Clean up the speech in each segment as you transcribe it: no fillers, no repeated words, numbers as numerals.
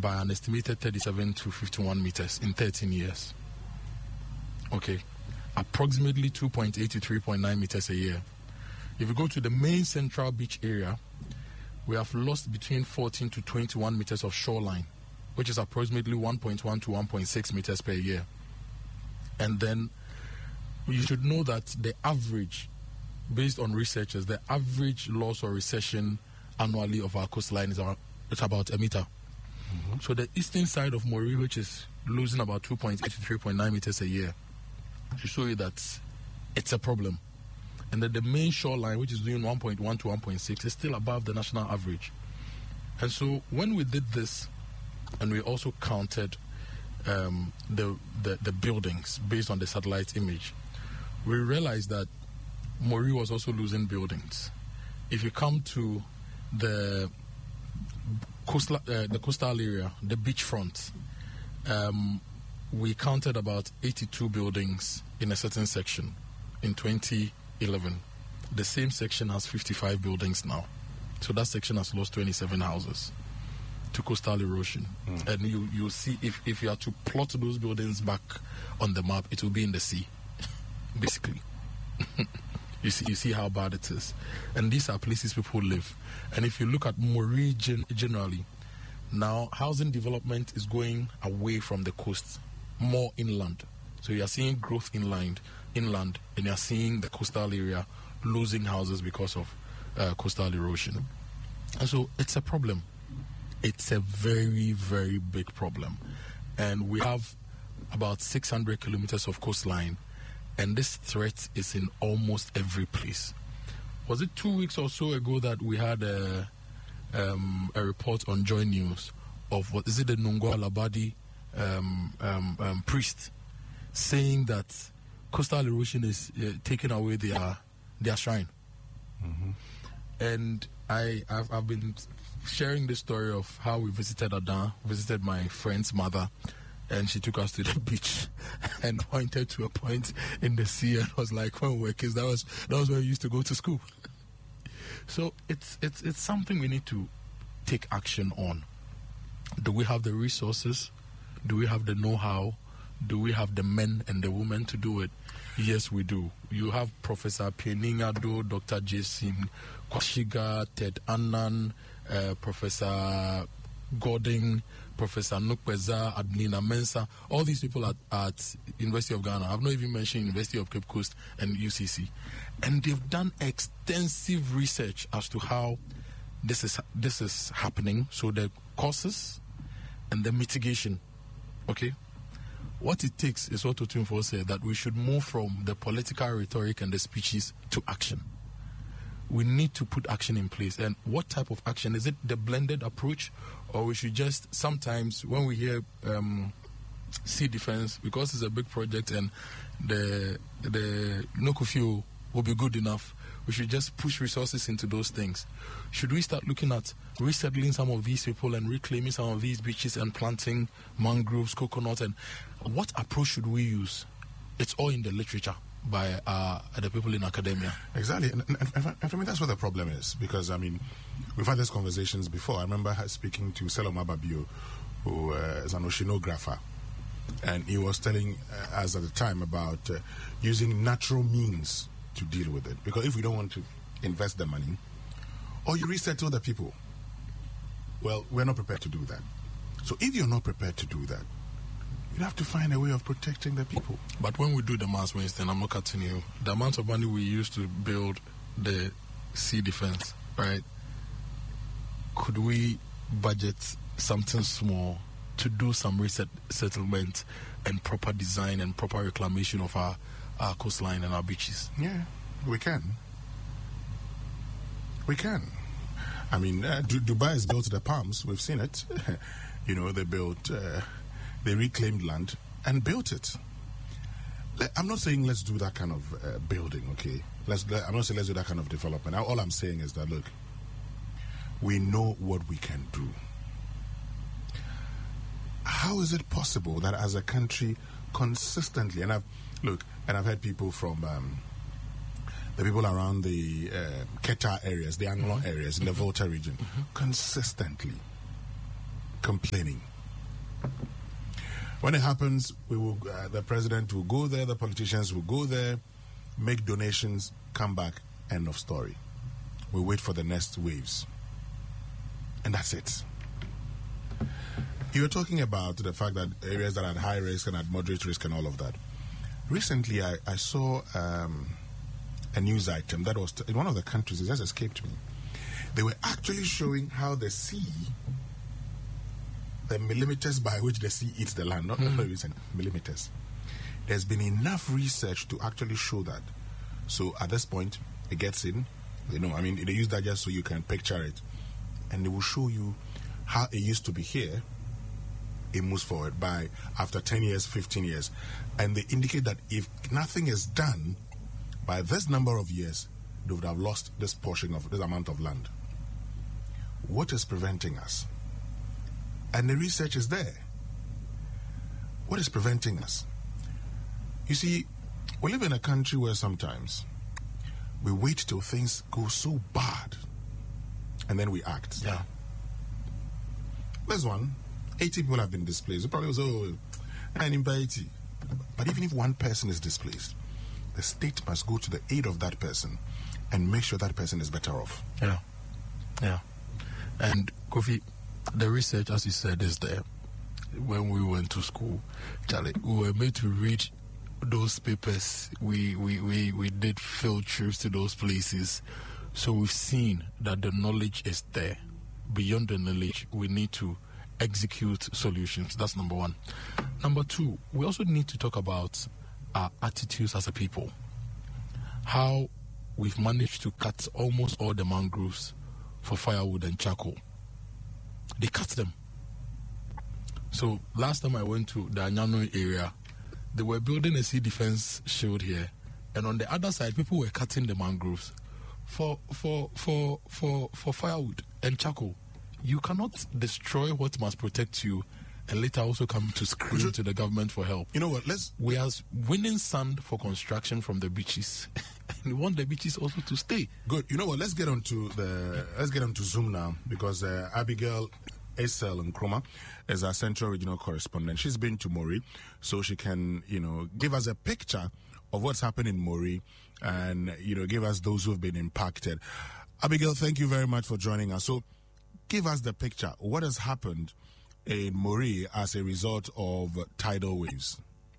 by an estimated 37 to 51 meters in 13 years. Okay. Approximately 2.8 to 3.9 meters a year. If you go to the main central beach area, we have lost between 14 to 21 meters of shoreline, which is approximately 1.1 to 1.6 meters per year. And then you should know that the average, based on researchers, the average loss or recession annually of our coastline is about a meter. Mm-hmm. So the eastern side of Mori, which is losing about 2.8 to 3.9 meters a year, to show you that it's a problem. And that the main shoreline, which is doing 1.1 to 1.6, is still above the national average. And so when we did this, and we also counted the buildings based on the satellite image, we realized that Mori was also losing buildings. If you come to the coastal area, the beachfront, we counted about 82 buildings in a certain section in 2011. The same section has 55 buildings now. So that section has lost 27 houses to coastal erosion. And you'll see, if you are to plot those buildings back on the map, it will be in the sea, basically. You see how bad it is. And these are places people live. And if you look at Mori generally, now housing development is going away from the coast, more inland. So you are seeing growth inland, and you are seeing the coastal area losing houses because of coastal erosion. And so it's a problem. It's a very, very big problem. And we have about 600 kilometers of coastline, and this threat is in almost every place. Was it 2 weeks or so ago that we had a report on Joy News of the Nungwa Labadi priest saying that coastal erosion is taking away their shrine. Mm-hmm. And I've been sharing the story of how we visited my friend's mother, and she took us to the beach and pointed to a point in the sea and was like, when we were kids, that was where we used to go to school. So it's something we need to take action on. Do we have the resources? Do we have the know-how? Do we have the men and the women to do it? Yes, we do. You have Professor Pieningado, Dr. Jason Kwashiga, Ted Annan, Professor Gordon, Professor Nukpeza, Adnina Mensah, all these people at University of Ghana. I've not even mentioned University of Cape Coast and UCC. And they've done extensive research as to how this is happening. So the causes and the mitigation. Okay? What it takes is what Otunfo said, that we should move from the political rhetoric and the speeches to action. We need to put action in place. And what type of action? Is it the blended approach, or we should just, sometimes when we hear sea defense, because it's a big project and the Nokufio will be good enough, we should just push resources into those things? Should we start looking at resettling some of these people and reclaiming some of these beaches and planting mangroves, coconuts? And what approach should we use? It's all in the literature by the people in academia. Exactly. And for me, that's what the problem is. Because, I mean, we've had these conversations before. I remember speaking to Seloma Babio, who is an oceanographer. And he was telling us at the time about using natural means to deal with it. Because if we don't want to invest the money, or you resettle the people, well, we're not prepared to do that. So if you're not prepared to do that, you have to find a way of protecting the people. But when we do the mass, Winston, I'm not cutting you, the amount of money we use to build the sea defense, right? Could we budget something small to do some resettlement and proper design and proper reclamation of our coastline and our beaches? Yeah, we can. We can. I mean, Dubai has built the Palms. We've seen it. You know, they built, they reclaimed land and built it. I'm not saying let's do that kind of building, okay? I'm not saying let's do that kind of development. All I'm saying is that, look, we know what we can do. How is it possible that as a country consistently, and I've heard people from the people around the Keta areas, the Anglon areas in the Volta region, consistently complaining When it happens, the president will go there, the politicians will go there, make donations, come back, end of story. We wait for the next waves. And that's it. You were talking about the fact that areas that are at high risk and at moderate risk and all of that. Recently, I saw a news item that was in one of the countries, it just escaped me. They were actually showing how the sea, the millimeters by which the sea eats the land, not millimeters. There's been enough research to actually show that. So at this point, it gets in. They use that just so you can picture it. And they will show you how it used to be here. It moves forward by after 10 years, 15 years. And they indicate that if nothing is done, by this number of years, they would have lost this portion of this amount of land. What is preventing us? And the research is there. What is preventing us? You see, we live in a country where sometimes we wait till things go so bad and then we act. Yeah. There's one. 80 people have been displaced. It probably was, 80. But even if one person is displaced, the state must go to the aid of that person and make sure that person is better off. Yeah. Yeah. And Kofi, the research, as you said, is there. When we went to school, Charlie, we were made to read those papers. We did field trips to those places. So we've seen that the knowledge is there. Beyond the knowledge, we need to execute solutions. That's number one. Number two, we also need to talk about our attitudes as a people. How we've managed to cut almost all the mangroves for firewood and charcoal. They cut them. So last time I went to the Anyano area, they were building a sea defense shield here, and on the other side, people were cutting the mangroves for firewood and charcoal. You cannot destroy what must protect you and later also come to scream to the government for help. You know what? We are winning sand for construction from the beaches, and we want the beaches also to stay. Good. You know what? Let's get on to Zoom now, because Abigail Esel Nkrumah is our Central Regional Correspondent. She's been to Mori, so she can, give us a picture of what's happened in Mori and, give us those who have been impacted. Abigail, thank you very much for joining us. So give us the picture. What has happened in Mori as a result of tidal waves?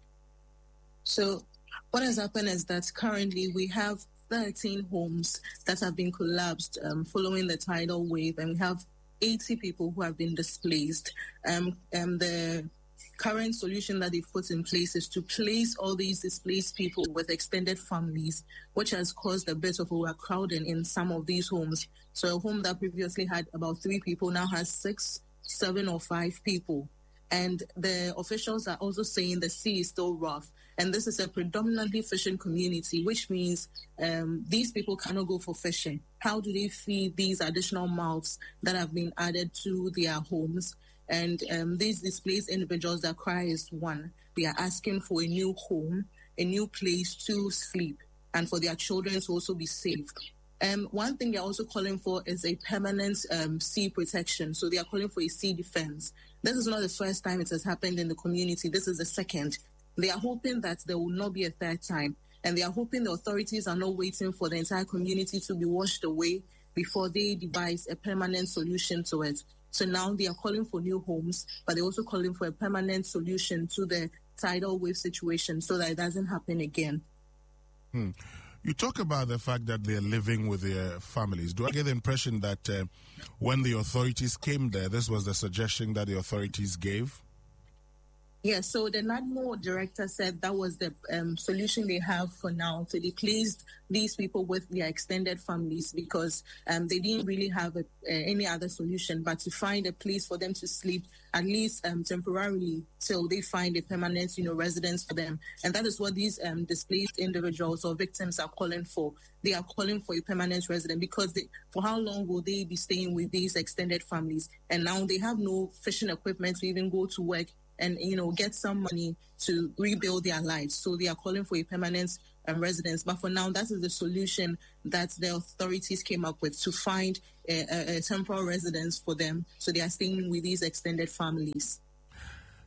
So what has happened is that currently we have 13 homes that have been collapsed following the tidal wave, and we have 80 people who have been displaced. The current solution that they've put in place is to place all these displaced people with extended families, which has caused a bit of overcrowding in some of these homes. So a home that previously had about 3 people now has 6, 7 or 5 people. And the officials are also saying the sea is still rough. And this is a predominantly fishing community, which means these people cannot go for fishing. How do they feed these additional mouths that have been added to their homes? And these displaced individuals, their cry is one. They are asking for a new home, a new place to sleep, and for their children to also be safe. One thing they're also calling for is a permanent sea protection. So they are calling for a sea defense. This is not the first time it has happened in the community. This is the second. They are hoping that there will not be a third time. And they are hoping the authorities are not waiting for the entire community to be washed away before they devise a permanent solution to it. So now they are calling for new homes, but they're also calling for a permanent solution to the tidal wave situation so that it doesn't happen again. You talk about the fact that they're living with their families. Do I get the impression that when the authorities came there, this was the suggestion that the authorities gave? Yes, so the NADMO director said that was the solution they have for now. So they placed these people with their extended families because they didn't really have any other solution but to find a place for them to sleep, at least temporarily, till they find a permanent, residence for them. And that is what these displaced individuals or victims are calling for. They are calling for a permanent residence because for how long will they be staying with these extended families? And now they have no fishing equipment to even go to work and, get some money to rebuild their lives. So they are calling for a permanent residence. But for now, that is the solution that the authorities came up with, to find a temporary residence for them. So they are staying with these extended families.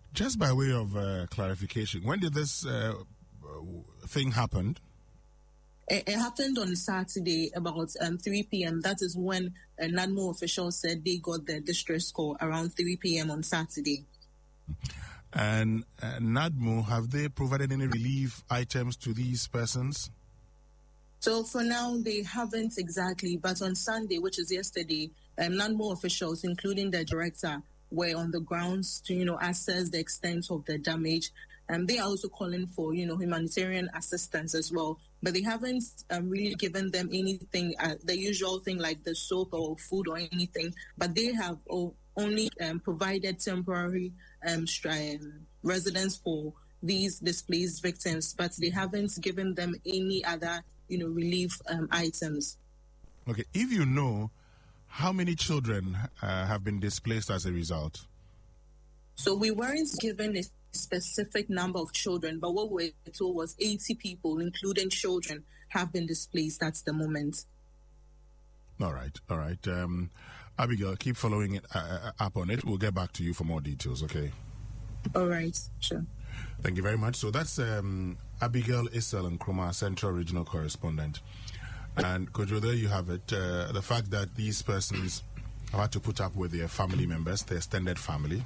Just by way of clarification, when did this thing happen? It happened on Saturday about 3 p.m. That is when NADMO officials said they got the distress call around 3 p.m. on Saturday. And NADMO, have they provided any relief items to these persons? So for now, they haven't exactly. But on Sunday, which is yesterday, NADMO officials, including the director, were on the grounds to, assess the extent of the damage. And they are also calling for, humanitarian assistance as well. But they haven't really given them anything, the usual thing like the soap or food or anything. But they have only provided temporary residence for these displaced victims. But they haven't given them any other, relief items. Okay, if you know, how many children have been displaced as a result? So we weren't given a specific number of children, but what we were told was 80 people, including children, have been displaced at the moment. All right. Abigail, keep following it up on it. We'll get back to you for more details, okay? All right, sure. Thank you very much. So that's Abigail Issel Nkrumah, Central Regional Correspondent. And Kojo, there you have it. The fact that these persons have had to put up with their family members, their extended family.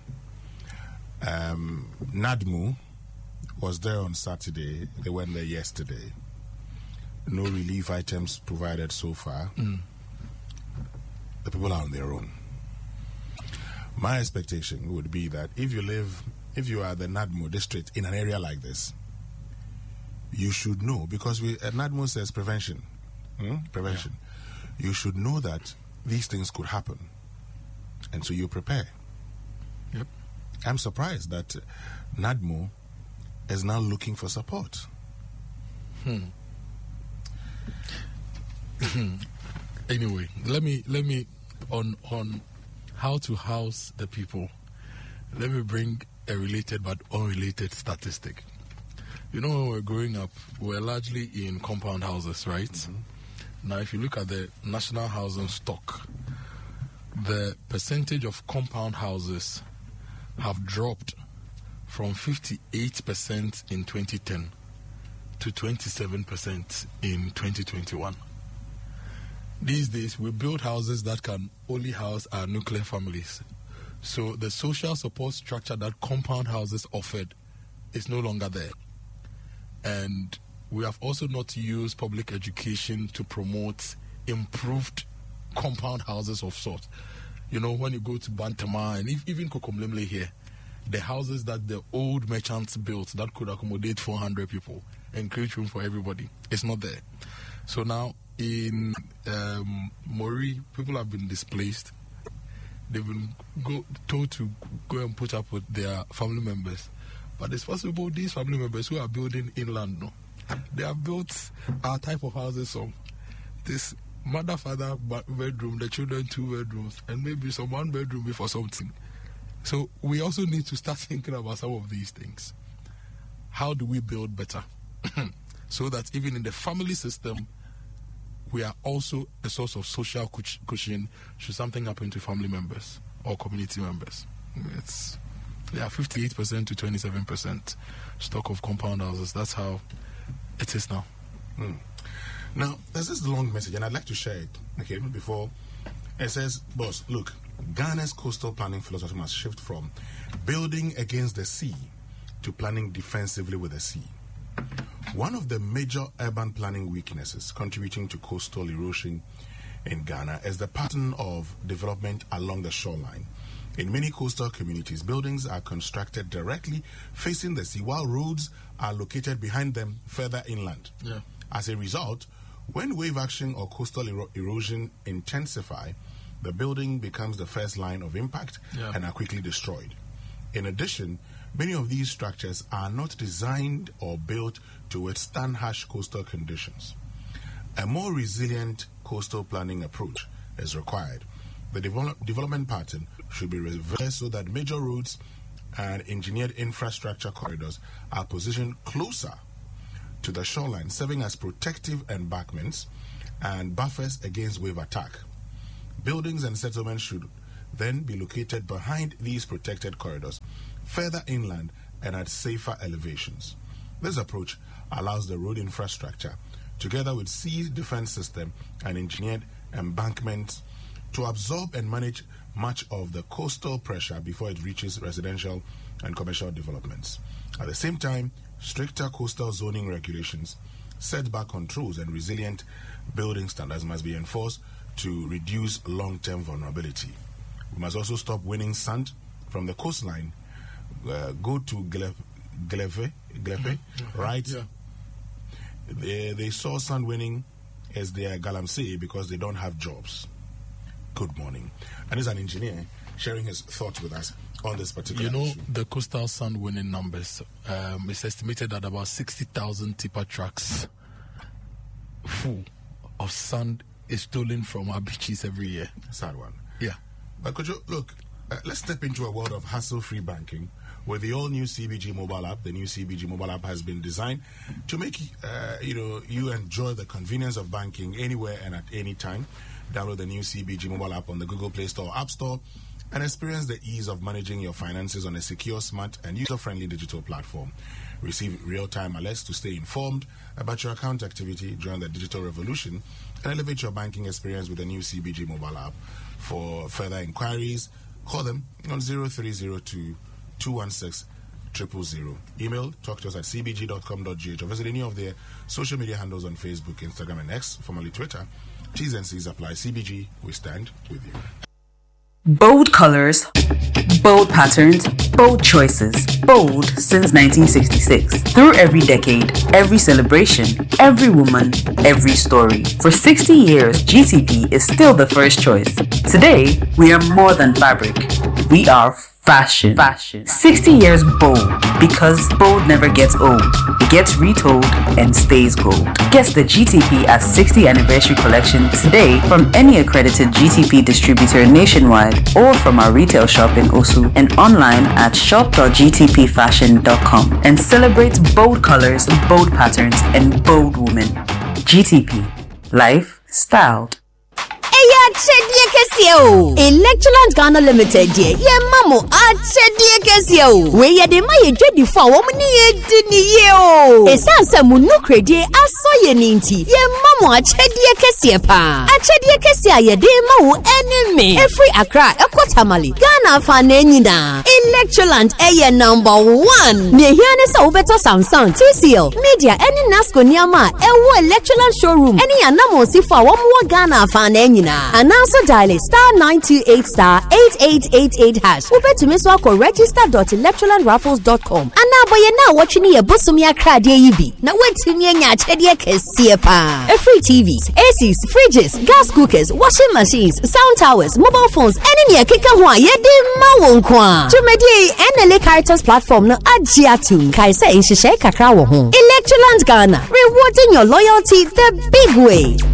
NADMO was there on Saturday. They went there yesterday. No relief items provided so far. The people are on their own. My expectation would be that if you are the NADMO district in an area like this, you should know, because NADMO says prevention. Prevention. Yeah. You should know that these things could happen. And so you prepare. Yep. I'm surprised that NADMO is now looking for support. Anyway, let me on how to house the people. Let me bring a related but unrelated statistic. When we were growing up, we were largely in compound houses, right? Mm-hmm. Now, if you look at the national housing stock, the percentage of compound houses have dropped from 58% in 2010 to 27% in 2021. These days, we build houses that can only house our nuclear families. So the social support structure that compound houses offered is no longer there. And we have also not used public education to promote improved compound houses of sorts. When you go to Bantama and even Kokomlemle here, the houses that the old merchants built that could accommodate 400 people and create room for everybody, it's not there. So now in Mori, people have been displaced. They've been told to go and put up with their family members. But it's possible these family members who are building inland, they have built our type of houses. So this mother, father bedroom, the children 2 bedrooms, and maybe some 1 bedroom for something. So we also need to start thinking about some of these things. How do we build better? So that even in the family system, we are also a source of social cushion should something happen to family members or community members. It's 58% to 27% stock of compound houses. That's how it is now. Now, there's this long message, and I'd like to share it, okay, before. It says, boss, look, Ghana's coastal planning philosophy must shift from building against the sea to planning defensively with the sea. One of the major urban planning weaknesses contributing to coastal erosion in Ghana is the pattern of development along the shoreline. In many coastal communities, buildings are constructed directly facing the sea, while roads are located behind them further inland. Yeah. As a result, when wave action or coastal erosion intensify, the building becomes the first line of impact and are quickly destroyed. In addition, many of these structures are not designed or built to withstand harsh coastal conditions. A more resilient coastal planning approach is required. The development pattern should be reversed so that major roads and engineered infrastructure corridors are positioned closer to the shoreline, serving as protective embankments and buffers against wave attack. Buildings and settlements should then be located behind these protected corridors, further inland and at safer elevations. This approach allows the road infrastructure, together with sea defense system and engineered embankments, to absorb and manage much of the coastal pressure before it reaches residential and commercial developments. At the same time, stricter coastal zoning regulations, setback controls, and resilient building standards must be enforced to reduce long-term vulnerability. We must also stop winning sand from the coastline, go to Glepe, right? Yeah. They saw sand winning as their galamsey because they don't have jobs. Good morning. And he's an engineer sharing his thoughts with us on this particular issue. The coastal sand winning numbers, it's estimated that about 60,000 tipper trucks full of sand is stolen from our beaches every year. Sad one. Yeah. But could you look, let's step into a world of hassle-free banking with the all-new CBG mobile app. The new CBG mobile app has been designed to make you enjoy the convenience of banking anywhere and at any time. Download the new CBG mobile app on the Google Play Store or App Store and experience the ease of managing your finances on a secure, smart, and user-friendly digital platform. Receive real-time alerts to stay informed about your account activity during the digital revolution and elevate your banking experience with the new CBG mobile app. For further inquiries, call them on 0302 216 000. Email, talk to us at cbg.com.gh or visit any of their social media handles on Facebook, Instagram, and X, formerly Twitter. T's and C's apply. CBG, we stand with you. Bold colors, bold patterns, bold choices. Bold since 1966. Through every decade, every celebration, every woman, every story. For 60 years, GTP is still the first choice. Today, we are more than fabric. We are fashion. 60 years bold, because bold never gets old. It gets retold and stays gold. Get the GTP at 60th anniversary collection today from any accredited GTP distributor nationwide or from our retail shop in Osu and online at shop.gtpfashion.com, and celebrate bold colors, bold patterns, and bold women. GTP. Life styled. Electroland Ghana Limited, ye mamo achedie kesio. We ye de ma ye dwedi fa wo ni ye di ni ye o. Esansa mu no kredi aso ye ninti. Ye mamo achedie kesie pa. Achedie kesia ye de ma wo enemy. Every Accra, Ekotamali, Ghana fa na nyina. Electroland eye number 1. Ne hiane sa ubeto Samsung, TCL, Media, any Nasco niama, ewo Electroland showroom. Any anamo si fa wo mo Ghana fa na nyina. And also dial *928*8888#. Ube to miss wako register.electrolandraffles.com. And now boy now watching your busumia crowd yibi. Now wait to me and yachedia kesiepa. Free TVs, ACs, fridges, gas cookers, washing machines, sound towers, mobile phones, any near kika hwa yedi mawonkwa. Jumedi NLA Caritas platform no ajiatu. Kaisa inshishe kakra wo hon. Electroland Ghana, rewarding your loyalty the big way.